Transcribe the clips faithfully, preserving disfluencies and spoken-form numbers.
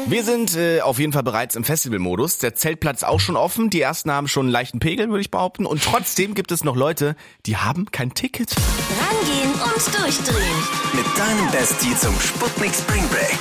Wir sind äh, auf jeden Fall bereits im Festivalmodus. Der Zeltplatz auch schon offen. Die ersten haben schon einen leichten Pegel, würde ich behaupten. Und trotzdem gibt es noch Leute, die haben kein Ticket. Rangehen und durchdrehen. Mit deinem Bestie zum Sputnik Spring Break.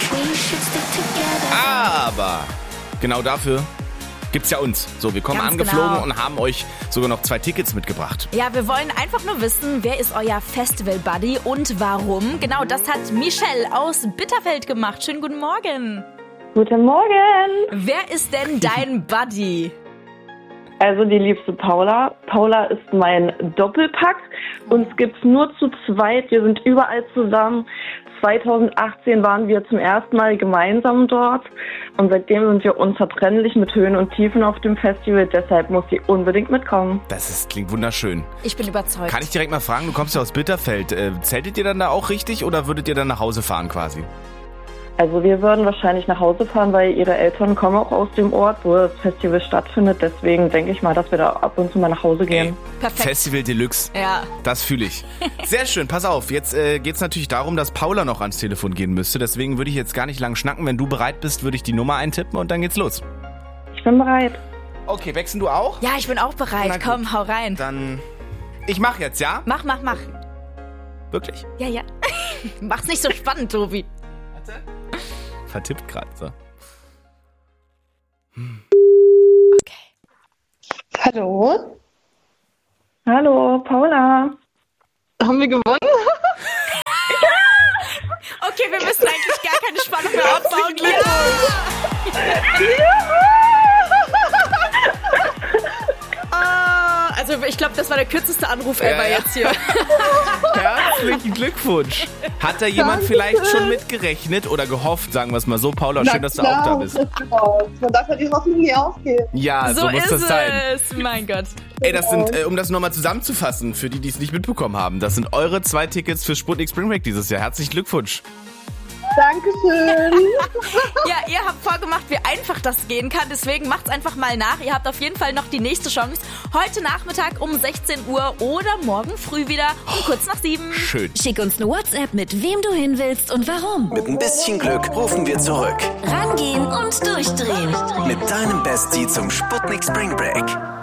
Aber genau dafür gibt's ja uns. So, wir kommen Ganz angeflogen genau. und haben euch sogar noch zwei Tickets mitgebracht. Ja, wir wollen einfach nur wissen, wer ist euer Festival-Buddy und warum? Genau, das hat Michelle aus Bitterfeld gemacht. Schönen guten Morgen. Guten Morgen. Wer ist denn dein Buddy? Also die liebste Paula. Paula ist mein Doppelpack. Uns gibt's nur zu zweit. Wir sind überall zusammen. zweitausendachtzehn waren wir zum ersten Mal gemeinsam dort. Und seitdem sind wir unzertrennlich mit Höhen und Tiefen auf dem Festival. Deshalb muss sie unbedingt mitkommen. Das ist, klingt wunderschön. Ich bin überzeugt. Kann ich direkt mal fragen, du kommst ja aus Bitterfeld. Äh, zeltet ihr dann da auch richtig oder würdet ihr dann nach Hause fahren quasi? Also wir würden wahrscheinlich nach Hause fahren, weil ihre Eltern kommen auch aus dem Ort, wo das Festival stattfindet. Deswegen denke ich mal, dass wir da ab und zu mal nach Hause gehen. Perfekt. Festival Deluxe. Ja. Das fühle ich. Sehr schön, pass auf. Jetzt äh, geht es natürlich darum, dass Paula noch ans Telefon gehen müsste. Deswegen würde ich jetzt gar nicht lang schnacken. Wenn du bereit bist, würde ich die Nummer eintippen und dann geht's los. Ich bin bereit. Okay, wechseln du auch? Ja, ich bin auch bereit. Na gut. Komm, hau rein. Dann, ich mach jetzt, ja? Mach, mach, mach. Wirklich? Ja, ja. Mach's nicht so spannend, Tobi. Warte. Vertippt gerade so. Okay. Hallo? Hallo, Paula. Haben wir gewonnen? Okay, wir müssen eigentlich gar keine Spannung mehr aufbauen. Ah, also ich glaube, das war der kürzeste Anruf ever Ja, ja. jetzt hier. Herzlichen Glückwunsch. Hat da jemand Danke. vielleicht schon mitgerechnet oder gehofft, sagen wir es mal so? Paula, schön, dass du auch da bist. Man darf ja die Hoffnung nie aufgeben. Ja, so, So muss ist das sein. es. Mein Gott. Ey, das sind, äh, um das nochmal zusammenzufassen, für die, die es nicht mitbekommen haben, das sind eure zwei Tickets für Sputnik Spring Break dieses Jahr. Herzlichen Glückwunsch. Dankeschön. Ja, ihr habt vorgemacht, wie einfach das gehen kann. Deswegen macht's einfach mal nach. Ihr habt auf jeden Fall noch die nächste Chance. Heute Nachmittag um sechzehn Uhr oder morgen früh wieder um kurz nach sieben. Schön. Schick uns eine WhatsApp mit wem du hin willst und warum. Mit ein bisschen Glück rufen wir zurück. Rangehen und durchdrehen. Mit deinem Bestie zum Sputnik Spring Break.